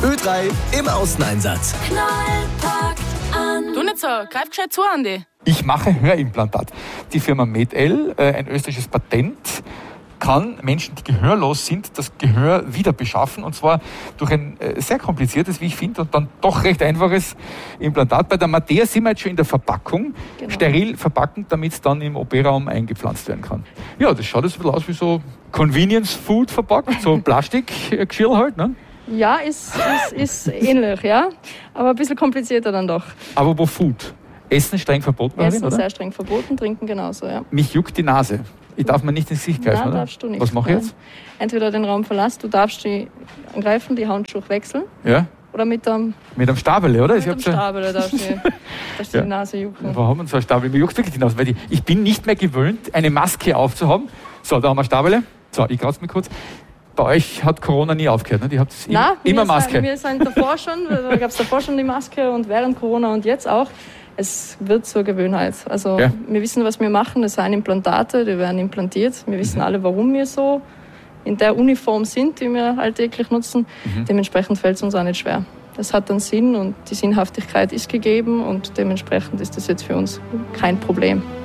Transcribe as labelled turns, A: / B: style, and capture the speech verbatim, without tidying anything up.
A: Ö drei im Außeneinsatz.
B: Knall packt an.
C: Du nicht so, greif gescheit zu, Andi.
D: Ich mache Hörimplantat. Die Firma MedL, äh, ein österreichisches Patent, kann Menschen, die gehörlos sind, das Gehör wieder beschaffen. Und zwar durch ein äh, sehr kompliziertes, wie ich finde, und dann doch recht einfaches Implantat. Bei der Mater sind wir jetzt schon in der Verpackung,
E: Genau.
D: steril verpacken, damit es dann im O P-Raum eingepflanzt werden kann. Ja, das schaut jetzt ein bisschen aus wie so Convenience Food verpackt, so Plastikgeschirr halt, ne?
E: Ja, ist, ist, ist ähnlich, ja. Aber ein bisschen komplizierter dann doch.
D: Aber wo Food? Essen streng verboten,
E: Essen
D: oder?
E: sehr streng verboten, trinken genauso, ja.
D: Mich juckt die Nase. Ich darf mir nicht ins Gesicht greifen,
E: Nein,
D: oder?
E: darfst du nicht.
D: Was mache ich
E: Nein.
D: jetzt?
E: Entweder den Raum verlassen, du darfst die angreifen, die Handschuhe wechseln,
D: Ja?
E: oder mit dem,
D: Mit einem Stabel, oder?
E: mit
D: Ich
E: dem
D: hab's ja-
E: Stabel, da darfst du die, darfst du
D: Ja.
E: die Nase jucken.
D: Warum haben wir so einen Stabel? Mir juckt wirklich die Nase, weil ich, ich bin nicht mehr gewöhnt, eine Maske aufzuhaben. So, da haben wir Stabele. So, ich kratze mir kurz. Bei euch hat Corona nie aufgehört, ne? Die habt im,
E: Nein,
D: immer
E: wir
D: Maske.
E: Sind, wir sind davor schon, da gab es davor schon die Maske und während Corona und jetzt auch. Es wird zur Gewohnheit. Also
D: Ja.
E: wir wissen, was wir machen. Das sind Implantate, die werden implantiert. Wir wissen alle, warum wir so in der Uniform sind, die wir alltäglich nutzen.
D: Mhm.
E: Dementsprechend fällt es uns auch nicht schwer. Das hat einen Sinn und die Sinnhaftigkeit ist gegeben und dementsprechend ist das jetzt für uns kein Problem.